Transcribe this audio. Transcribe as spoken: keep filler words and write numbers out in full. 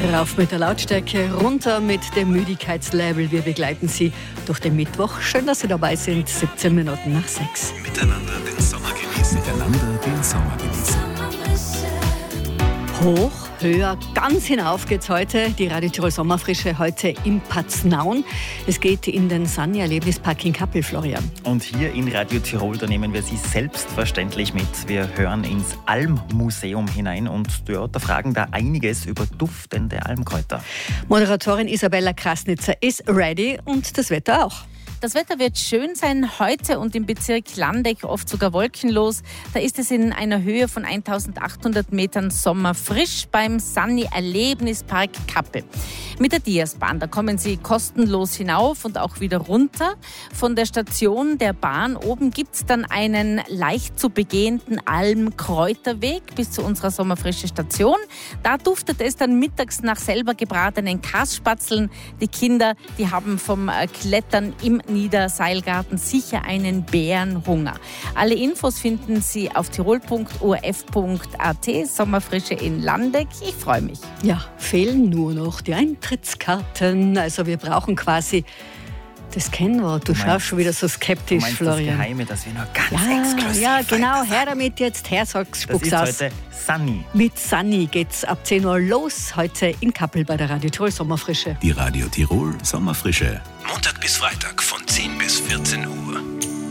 Rauf mit der Lautstärke, runter mit dem Müdigkeitslevel. Wir begleiten Sie durch den Mittwoch. Schön, dass Sie dabei sind. siebzehn Minuten nach sechs. Miteinander den Sommer genießen. Miteinander den Sommer genießen. Hoch, höher, ganz hinauf geht's heute. Die Radio Tirol Sommerfrische heute im Paznaun. Es geht in den Sunny-Erlebnispark in Kappel, Florian. Und hier in Radio Tirol, da nehmen wir Sie selbstverständlich mit. Wir hören ins Almmuseum hinein und ja, da fragen da einiges über duftende Almkräuter. Moderatorin Isabella Krasnitzer ist ready und das Wetter auch. Das Wetter wird schön sein heute und im Bezirk Landeck oft sogar wolkenlos. Da ist es in einer Höhe von eintausendachthundert Metern sommerfrisch beim Sunny-Erlebnispark Kappel. Mit der Diasbahn, da kommen Sie kostenlos hinauf und auch wieder runter. Von der Station der Bahn oben gibt es dann einen leicht zu begehenden Almkräuterweg bis zu unserer sommerfrische Station. Da duftet es dann mittags nach selber gebratenen Kasspatzeln. Die Kinder, die haben vom Klettern im Niederseilgarten sicher einen Bärenhunger. Alle Infos finden Sie auf tirol punkt o r f punkt a t. Sommerfrische in Landeck. Ich freue mich. Ja, fehlen nur noch die Eintrittskarten. Also wir brauchen quasi das kennen wir. Du, du schaust meinst, schon wieder so skeptisch, du meinst Florian. Das Geheime, das wir noch ganz ja, exklusiv Ja, genau. Her damit jetzt. Her, sag's, spuck's aus. Das ist heute Sunny. Mit Sunny geht's ab zehn Uhr los. Heute in Kappel bei der Radio Tirol Sommerfrische. Die Radio Tirol Sommerfrische. Montag bis Freitag von zehn bis vierzehn Uhr.